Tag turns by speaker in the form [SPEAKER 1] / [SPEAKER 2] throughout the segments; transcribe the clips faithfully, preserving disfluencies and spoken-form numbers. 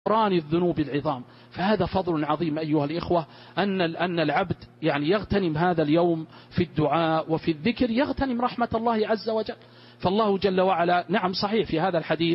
[SPEAKER 1] غفران الذنوب العظام. فهذا فضل عظيم أيها الإخوة، أن أن العبد يعني يغتنم هذا اليوم في الدعاء وفي الذكر، يغتنم رحمة الله عز وجل. فالله جل وعلا نعم صحيح في هذا الحديث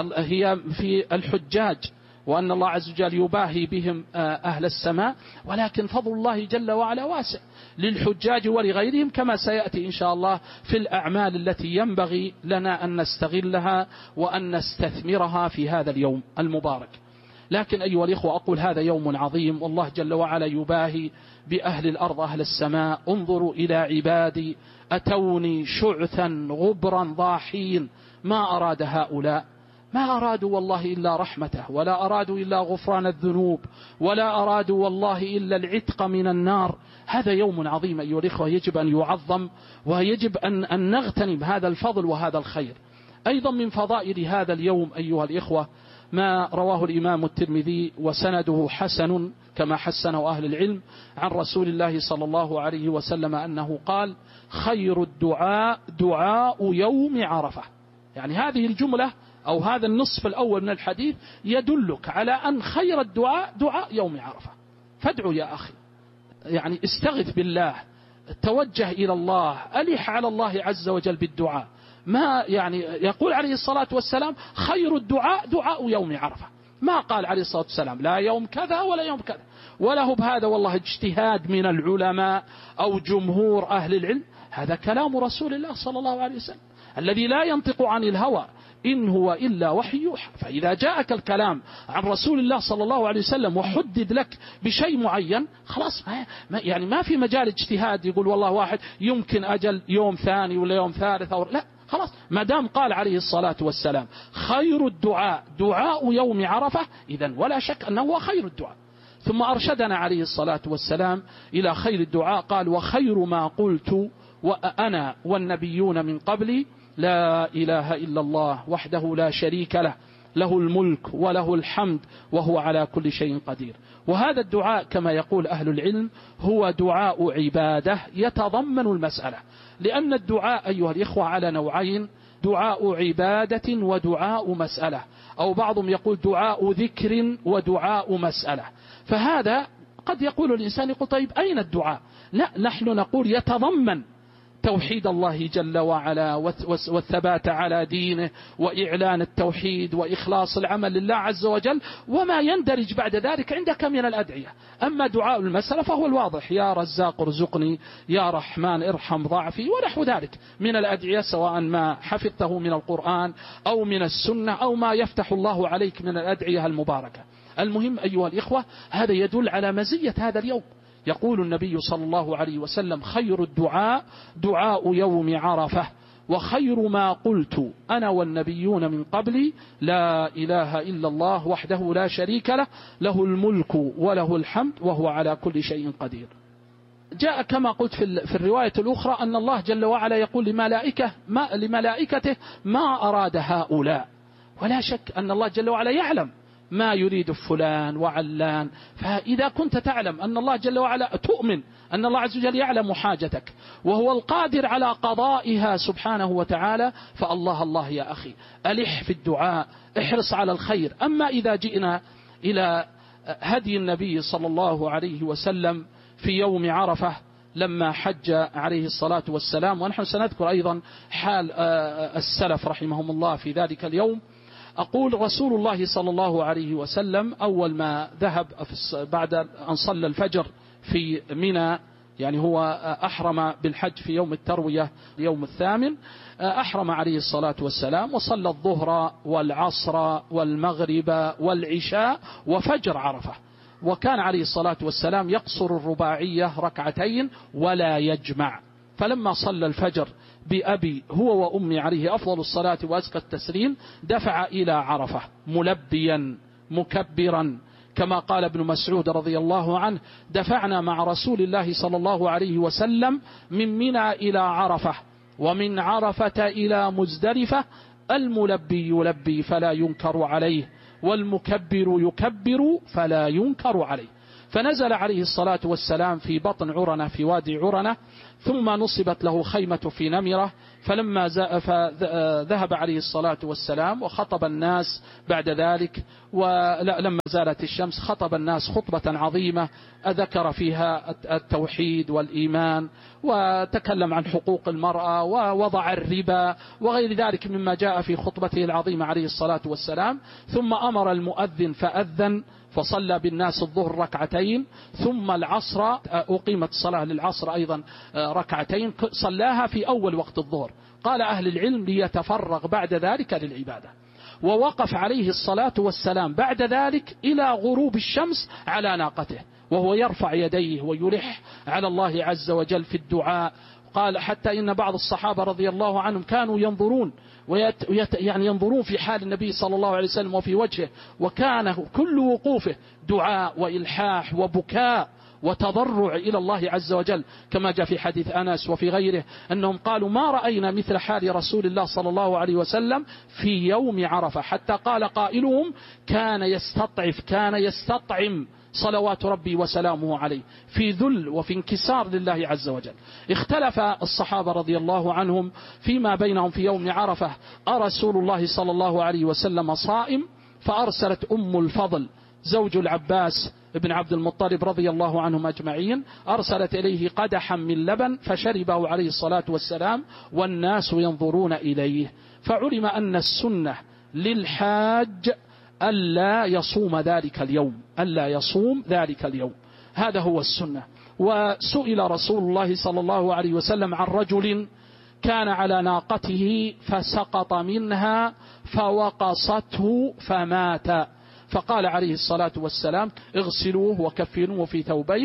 [SPEAKER 1] هي في الحجاج، وأن الله عز وجل يباهي بهم أهل السماء، ولكن فضل الله جل وعلا واسع للحجاج ولغيرهم، كما سيأتي إن شاء الله في الأعمال التي ينبغي لنا أن نستغلها وأن نستثمرها في هذا اليوم المبارك. لكن أيها الإخوة أقول هذا يوم عظيم، والله جل وعلا يباهي بأهل الأرض أهل السماء: انظروا إلى عبادي أتوني شعثا غبرا ضاحين ما أراد هؤلاء، ما أرادوا والله إلا رحمته، ولا أرادوا إلا غفران الذنوب، ولا أرادوا والله إلا العتق من النار. هذا يوم عظيم أيها الإخوة، يجب أن يعظم، ويجب أن, أن نغتنم هذا الفضل وهذا الخير. أيضا من فضائل هذا اليوم أيها الإخوة ما رواه الإمام الترمذي وسنده حسن كما حسنه أهل العلم عن رسول الله صلى الله عليه وسلم أنه قال: خير الدعاء دعاء يوم عرفة. يعني هذه الجملة أو هذا النصف الأول من الحديث يدلك على أن خير الدعاء دعاء يوم عرفة. فادعوا يا أخي، يعني استغث بالله، توجه إلى الله، ألح على الله عز وجل بالدعاء. ما يعني يقول عليه الصلاة والسلام: خير الدعاء دعاء يوم عرفة. ما قال عليه الصلاة والسلام لا يوم كذا ولا يوم كذا، ولا هو بهذا والله اجتهاد من العلماء أو جمهور أهل العلم. هذا كلام رسول الله صلى الله عليه وسلم الذي لا ينطق عن الهوى إن هو إلا وحي يوحى. فإذا جاءك الكلام عن رسول الله صلى الله عليه وسلم وحدد لك بشيء معين، خلاص ما يعني ما في مجال اجتهاد يقول والله واحد يمكن أجل يوم ثاني ولا يوم ثالث أو لا. خلاص ما دام قال عليه الصلاة والسلام خير الدعاء دعاء يوم عرفة، إذن ولا شك أنه هو خير الدعاء. ثم أرشدنا عليه الصلاة والسلام إلى خير الدعاء، قال: وخير ما قلت وأنا والنبيون من قبلي لا إله إلا الله وحده لا شريك له له الملك وله الحمد وهو على كل شيء قدير. وهذا الدعاء كما يقول أهل العلم هو دعاء عبادة يتضمن المسألة، لأن الدعاء أيها الإخوة على نوعين: دعاء عبادة ودعاء مسألة، أو بعضهم يقول دعاء ذكر ودعاء مسألة. فهذا قد يقول الإنسان يقول طيب أين الدعاء؟ لا، نحن نقول يتضمن توحيد الله جل وعلا والثبات على دينه وإعلان التوحيد وإخلاص العمل لله عز وجل، وما يندرج بعد ذلك عندك من الأدعية. أما دعاء المسألة فهو الواضح: يا رزاق ارزقني، يا رحمن ارحم ضعفي، ونحو ذلك من الأدعية، سواء ما حفظته من القرآن أو من السنة أو ما يفتح الله عليك من الأدعية المباركة. المهم أيها الإخوة هذا يدل على مزية هذا اليوم. يقول النبي صلى الله عليه وسلم: خير الدعاء دعاء يوم عرفة، وخير ما قلت أنا والنبيون من قبلي لا إله إلا الله وحده لا شريك له له الملك وله الحمد وهو على كل شيء قدير. جاء كما قلت في الرواية الأخرى أن الله جل وعلا يقول لملائكة ما لملائكته ما أراد هؤلاء. ولا شك أن الله جل وعلا يعلم ما يريد فلان وعلان. فإذا كنت تعلم أن الله جل وعلا تؤمن أن الله عز وجل يعلم حاجتك وهو القادر على قضائها سبحانه وتعالى، فالله الله يا أخي ألح في الدعاء، احرص على الخير. أما إذا جئنا إلى هدي النبي صلى الله عليه وسلم في يوم عرفة لما حج عليه الصلاة والسلام، ونحن سنذكر أيضا حال السلف رحمهم الله في ذلك اليوم. أقول رسول الله صلى الله عليه وسلم أول ما ذهب بعد أن صلى الفجر في منى، يعني هو أحرم بالحج في يوم التروية يوم الثامن، أحرم عليه الصلاة والسلام وصلى الظهر والعصر والمغرب والعشاء وفجر عرفة. وكان عليه الصلاة والسلام يقصر الرباعية ركعتين ولا يجمع. فلما صلى الفجر بأبي هو وأمي عليه أفضل الصلاة وأزكى التسليم دفع إلى عرفة ملبيا مكبرا، كما قال ابن مسعود رضي الله عنه: دفعنا مع رسول الله صلى الله عليه وسلم من منى إلى عرفة ومن عرفة إلى مزدلفة، الملبي يلبي فلا ينكر عليه والمكبر يكبر فلا ينكر عليه. فنزل عليه الصلاة والسلام في بطن عرنة في وادي عرنة، ثم نصبت له خيمة في نمرة، فلما ذهب عليه الصلاة والسلام وخطب الناس بعد ذلك، ولما زالت الشمس خطب الناس خطبة عظيمة أذكر فيها التوحيد والإيمان، وتكلم عن حقوق المرأة ووضع الربا وغير ذلك مما جاء في خطبته العظيمة عليه الصلاة والسلام. ثم أمر المؤذن فأذن فصلى بالناس الظهر ركعتين، ثم العصر أقيمت الصلاة للعصر أيضا ركعتين صلاها في أول وقت الظهر. قال أهل العلم ليتفرغ بعد ذلك للعبادة. ووقف عليه الصلاة والسلام بعد ذلك إلى غروب الشمس على ناقته وهو يرفع يديه ويلح على الله عز وجل في الدعاء. قال حتى إن بعض الصحابة رضي الله عنهم كانوا ينظرون ويت يعني ينظرون في حال النبي صلى الله عليه وسلم وفي وجهه، وكان كل وقوفه دعاء وإلحاح وبكاء وتضرع إلى الله عز وجل، كما جاء في حديث أنس وفي غيره أنهم قالوا ما رأينا مثل حال رسول الله صلى الله عليه وسلم في يوم عرفة، حتى قال قائلهم كان يستطعف كان يستطعم صلوات ربي وسلامه عليه في ذل وفي انكسار لله عز وجل. اختلف الصحابة رضي الله عنهم فيما بينهم في يوم عرفة، أرسول الله صلى الله عليه وسلم صائم؟ فأرسلت أم الفضل زوج العباس ابن عبد المطلب رضي الله عنهم أجمعين، أرسلت إليه قدحا من لبن فشربه عليه الصلاة والسلام والناس ينظرون إليه. فعلم أن السنة للحاج ألا يصوم ذلك اليوم، ألا يصوم ذلك اليوم، هذا هو السنة. وسئل رسول الله صلى الله عليه وسلم عن رجل كان على ناقته فسقط منها فوقصته فمات، فقال عليه الصلاة والسلام اغسلوه وكفنوه في ثوبيه،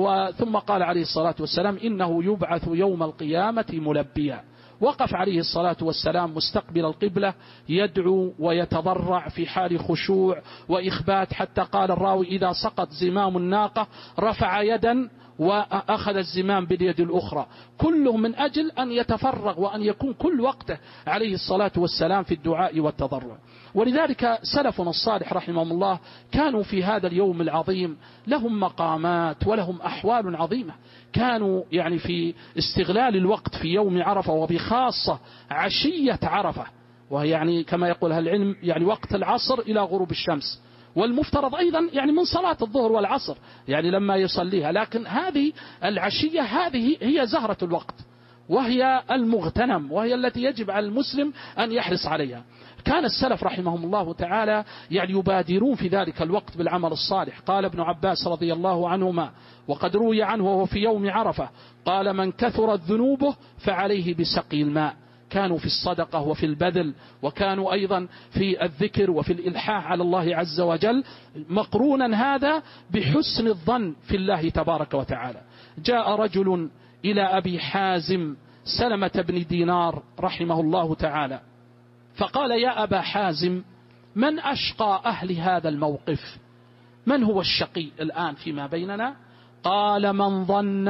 [SPEAKER 1] ثم قال عليه الصلاة والسلام إنه يبعث يوم القيامة ملبيا. وقف عليه الصلاة والسلام مستقبل القبلة يدعو ويتضرع في حال خشوع وإخبات، حتى قال الراوي إذا سقط زمام الناقة رفع يدا وأخذ الزمام باليد الأخرى، كله من أجل أن يتفرغ وأن يكون كل وقته عليه الصلاة والسلام في الدعاء والتضرع. ولذلك سلفنا الصالح رحمهم الله كانوا في هذا اليوم العظيم لهم مقامات ولهم أحوال عظيمة، كانوا يعني في استغلال الوقت في يوم عرفة وبخاصة عشية عرفة، وهي يعني كما يقول أهل العلم يعني وقت العصر إلى غروب الشمس، والمفترض أيضا يعني من صلاة الظهر والعصر يعني لما يصليها، لكن هذه العشية هذه هي زهرة الوقت وهي المغتنم وهي التي يجب على المسلم أن يحرص عليها. كان السلف رحمهم الله تعالى يعني يبادرون في ذلك الوقت بالعمل الصالح. قال ابن عباس رضي الله عنهما وقد روي عنه وهو في يوم عرفة قال من كثرت ذنوبه فعليه بسقي الماء. كانوا في الصدقة وفي البذل، وكانوا أيضا في الذكر وفي الإلحاح على الله عز وجل، مقرونا هذا بحسن الظن في الله تبارك وتعالى. جاء رجل إلى أبي حازم سلمة بن دينار رحمه الله تعالى فقال يا أبا حازم من أشقى أهل هذا الموقف؟ من هو الشقي الآن فيما بيننا؟ قال من ظن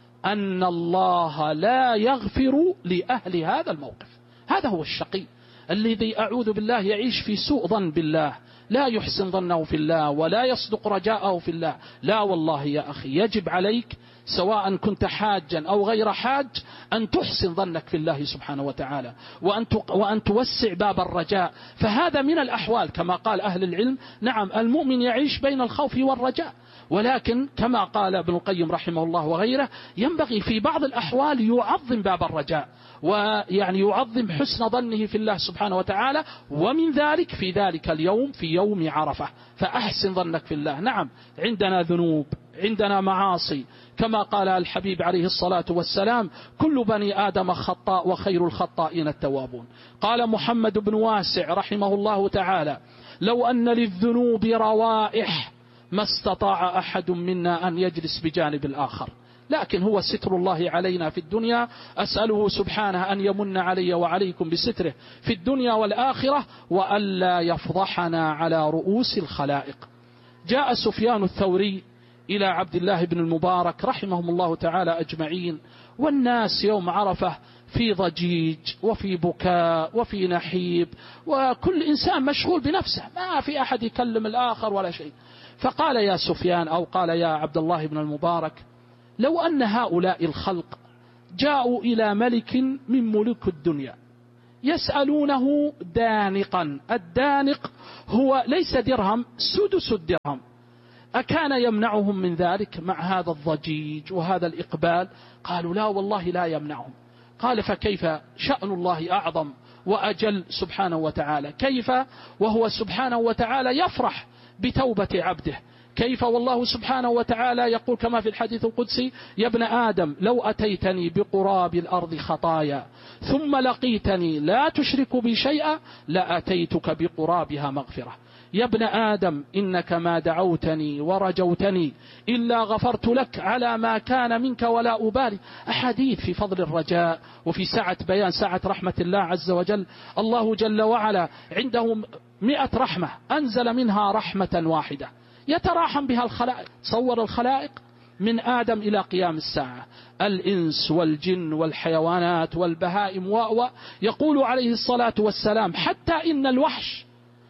[SPEAKER 1] أن الله لا يغفر لأهل هذا الموقف. هذا هو الشقي الذي أعوذ بالله يعيش في سوء ظن بالله، لا يحسن ظنه في الله ولا يصدق رجاءه في الله. لا والله يا أخي يجب عليك سواء كنت حاجا أو غير حاج أن تحسن ظنك في الله سبحانه وتعالى وأن وأن توسع باب الرجاء. فهذا من الأحوال كما قال أهل العلم، نعم المؤمن يعيش بين الخوف والرجاء، ولكن كما قال ابن القيم رحمه الله وغيره ينبغي في بعض الأحوال يعظم باب الرجاء ويعني يعظم حسن ظنه في الله سبحانه وتعالى، ومن ذلك في ذلك اليوم في يوم عرفة فأحسن ظنك في الله. نعم عندنا ذنوب عندنا معاصي كما قال الحبيب عليه الصلاة والسلام كل بني آدم خطاء وخير الخطائين التوابون. قال محمد بن واسع رحمه الله تعالى لو أن للذنوب روائح ما استطاع أحد منا أن يجلس بجانب الآخر، لكن هو ستر الله علينا في الدنيا، أسأله سبحانه أن يمن علي وعليكم بستره في الدنيا والآخرة وألا يفضحنا على رؤوس الخلائق. جاء سفيان الثوري إلى عبد الله بن المبارك رحمهم الله تعالى أجمعين، والناس يوم عرفة في ضجيج وفي بكاء وفي نحيب وكل إنسان مشغول بنفسه، ما في أحد يكلم الآخر ولا شيء. فقال يا سفيان أو قال يا عبد الله بن المبارك لو أن هؤلاء الخلق جاءوا إلى ملك من ملوك الدنيا يسألونه دانقا. الدانق هو ليس درهم، سدس الدرهم. أكان يمنعهم من ذلك مع هذا الضجيج وهذا الإقبال؟ قالوا لا والله لا يمنعهم. قال فكيف؟ شأن الله أعظم وأجل سبحانه وتعالى. كيف وهو سبحانه وتعالى يفرح بتوبة عبده؟ كيف والله سبحانه وتعالى يقول كما في الحديث القدسي: يا ابن آدم لو أتيتني بقراب الأرض خطايا ثم لقيتني لا تشرك بي شيئا لأتيتك بقرابها مغفرة. يا ابن آدم إنك ما دعوتني ورجوتني إلا غفرت لك على ما كان منك ولا أبالي. أحاديث في فضل الرجاء وفي سعة بيان سعة رحمة الله عز وجل. الله جل وعلا عنده مئة رحمة أنزل منها رحمة واحدة يتراحم بها الخلائق. تصور الخلائق من آدم إلى قيام الساعة، الإنس والجن والحيوانات والبهائم و يقول عليه الصلاة والسلام: حتى إن الوحش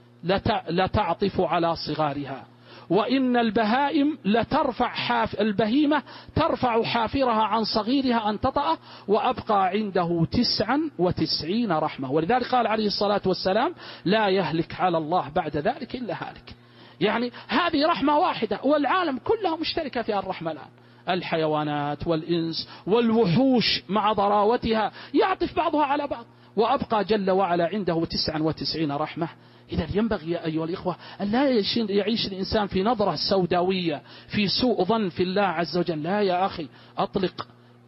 [SPEAKER 1] لتعطف على صغارها، وإن البهائم لترفع حاف البهيمة ترفع حافرها عن صغيرها أن تطأه، وأبقى عنده تسعا وتسعين رحمة. ولذلك قال عليه الصلاة والسلام: لا يهلك على الله بعد ذلك إلا هالك. يعني هذه رحمة واحدة والعالم كلها مشتركة في الرحمة الآن. الحيوانات والإنس والوحوش مع ضراوتها يعطف بعضها على بعض، وأبقى جل وعلا عنده تسعا وتسعين رحمة. إذا ينبغي يا أيها الإخوة أن لا يعيش الإنسان في نظرة سوداوية، في سوء ظن في الله عز وجل. لا يا أخي، أطلق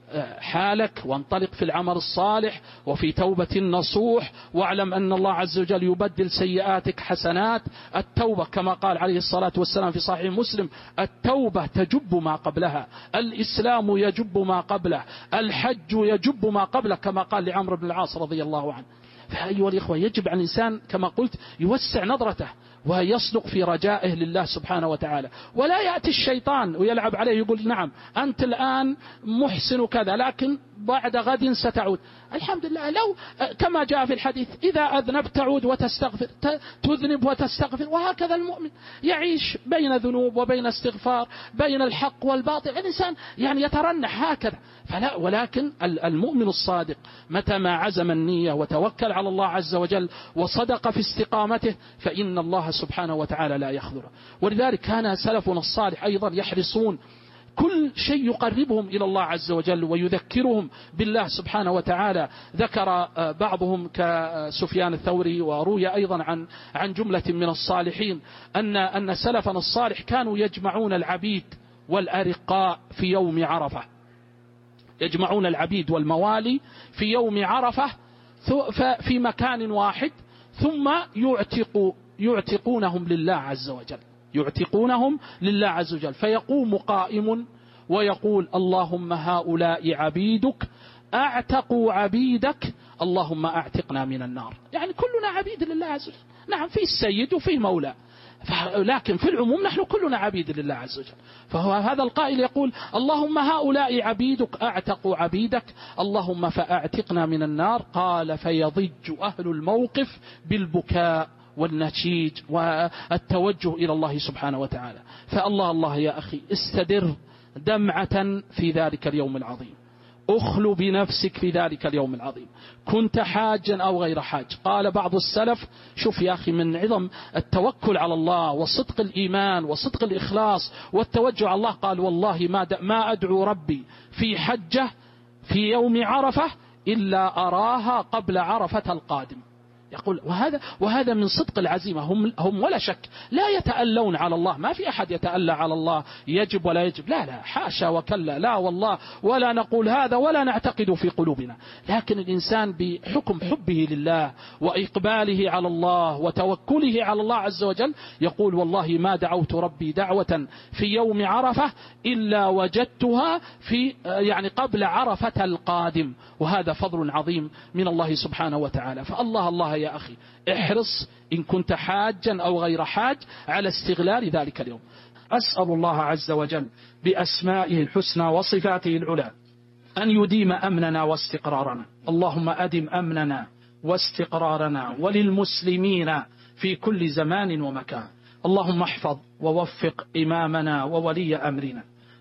[SPEAKER 1] حالك وانطلق في العمل الصالح وفي توبة نصوح، واعلم أن الله عز وجل يبدل سيئاتك حسنات. التوبة كما قال عليه الصلاة والسلام في صحيح مسلم: التوبة تجب ما قبلها، الإسلام يجب ما قبله، الحج يجب ما قبله، كما قال لعمرو بن العاص رضي الله عنه. فأيها الإخوة يجب على الإنسان كما قلت يوسع نظرته ويصدق في رجائه لله سبحانه وتعالى، ولا يأتي الشيطان ويلعب عليه يقول: نعم أنت الآن محسن كذا لكن بعد غد ستعود. الحمد لله، لو كما جاء في الحديث: إذا أذنبت تعود وتستغفر، تذنب وتستغفر. وهكذا المؤمن يعيش بين ذنوب وبين استغفار، بين الحق والباطل. الإنسان يعني يترنح هكذا. فلا، ولكن المؤمن الصادق متى ما عزم النية وتوكل على الله عز وجل وصدق في استقامته فإن الله سبحانه وتعالى لا يخذله. ولذلك كان سلفنا الصالح أيضا يحرصون كل شيء يقربهم إلى الله عز وجل ويذكرهم بالله سبحانه وتعالى. ذكر بعضهم كسفيان الثوري، وروي أيضا عن عن جملة من الصالحين أن أن سلفنا الصالح كانوا يجمعون العبيد والأرقاء في يوم عرفة، يجمعون العبيد والموالي في يوم عرفة في مكان واحد، ثم يعتق يعتقونهم لله عز وجل، يعتقونهم لله عز وجل. فيقوم قائم ويقول: اللهم هؤلاء عبيدك أعتقوا عبيدك، اللهم أعتقنا من النار. يعني كلنا عبيد لله عز وجل. نعم، في السيد وفي مولى، لكن في العموم نحن كلنا عبيد لله عز وجل. فهو هذا القائل يقول: اللهم هؤلاء عبيدك أعتقوا عبيدك، اللهم فأعتقنا من النار. قال: فيضج أهل الموقف بالبكاء والنشيج والتوجه إلى الله سبحانه وتعالى. فالله الله يا أخي، استدر دمعة في ذلك اليوم العظيم، أخلو بنفسك في ذلك اليوم العظيم، كنت حاجا أو غير حاج. قال بعض السلف: شوف يا أخي من عظم التوكل على الله وصدق الإيمان وصدق الإخلاص والتوجه على الله، قال: والله ما ما أدعو ربي في حجة في يوم عرفة إلا أراها قبل عرفة القادم. يقول وهذا وهذا من صدق العزيمة. هم هم ولا شك لا يتألون على الله، ما في أحد يتألى على الله يجب ولا يجب، لا لا حاشا وكلا، لا والله، ولا نقول هذا ولا نعتقد في قلوبنا. لكن الإنسان بحكم حبه لله وإقباله على الله وتوكله على الله عز وجل يقول: والله ما دعوت ربي دعوة في يوم عرفة إلا وجدتها في يعني قبل عرفة القادم. وهذا فضل عظيم من الله سبحانه وتعالى. فالله الله يا أخي، احرص إن كنت حاجا أو غير حاج على استغلال ذلك اليوم. أسأل الله عز وجل بأسمائه الحسنى وصفاته العلى أن يديم أمننا واستقرارنا. اللهم أدم أمننا واستقرارنا وللمسلمين في كل زمان ومكان. اللهم احفظ ووفق إمامنا وولي أمرنا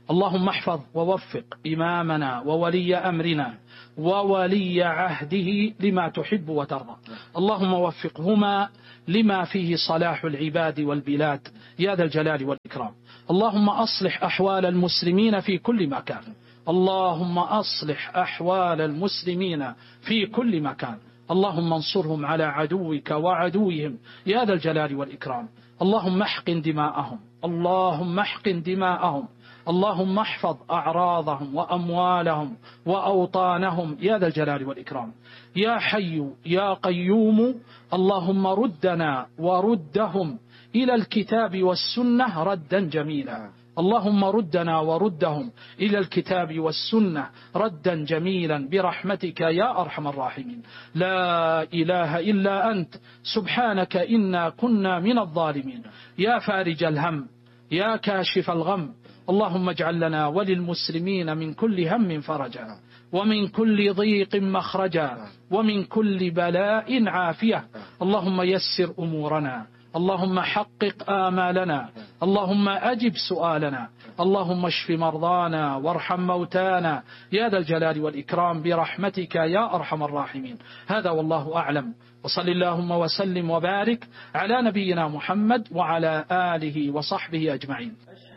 [SPEAKER 1] اللهم احفظ ووفق إمامنا وولي أمرنا وولي عهده لما تحب وترضى. اللهم وفقهما لما فيه صلاح العباد والبلاد يا ذا الجلال والإكرام. اللهم أصلح أحوال المسلمين في كل مكان. اللهم أصلح أحوال المسلمين في كل مكان. اللهم انصرهم على عدوك وعدوهم يا ذا الجلال والإكرام. اللهم احقن دماءهم. اللهم احقن دماءهم. اللهم احفظ أعراضهم وأموالهم وأوطانهم يا ذا الجلال والإكرام. يا حي يا قيوم اللهم ردنا وردهم إلى الكتاب والسنة ردا جميلا. اللهم ردنا وردهم إلى الكتاب والسنة ردا جميلا برحمتك يا أرحم الراحمين. لا إله إلا أنت سبحانك إنا كنا من الظالمين. يا فارج الهم يا كاشف الغم اللهم اجعل لنا وللمسلمين من كل هم فرجا ومن كل ضيق مخرجا ومن كل بلاء عافية. اللهم يسر أمورنا. اللهم حقق آمالنا. اللهم أجب سؤالنا. اللهم اشف مرضانا وارحم موتانا يا ذا الجلال والإكرام برحمتك يا أرحم الراحمين. هذا والله أعلم، وصل اللهم وسلم وبارك على نبينا محمد وعلى آله وصحبه أجمعين.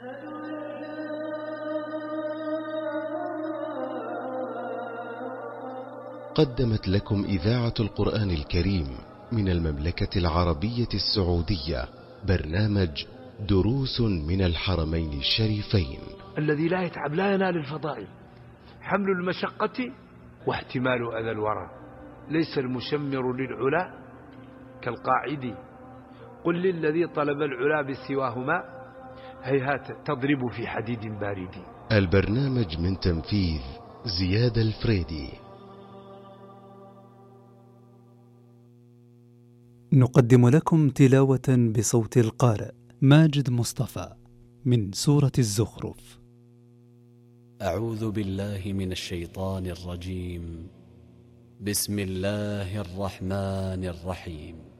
[SPEAKER 2] قدمت لكم إذاعة القرآن الكريم من المملكة العربية السعودية برنامج دروس من الحرمين الشريفين.
[SPEAKER 3] الذي لا يتعب لا ينال الفضائل. حمل المشقة واحتمال أذى الورى. ليس المشمر للعلا كالقاعد. قل للذي طلب العلا بسواهما هيهات تضرب في حديد بارد.
[SPEAKER 2] البرنامج من تنفيذ زياد الفريدي.
[SPEAKER 4] نقدم لكم تلاوة بصوت القارئ ماجد مصطفى من سورة الزخرف.
[SPEAKER 5] أعوذ بالله من الشيطان الرجيم. بسم الله الرحمن الرحيم.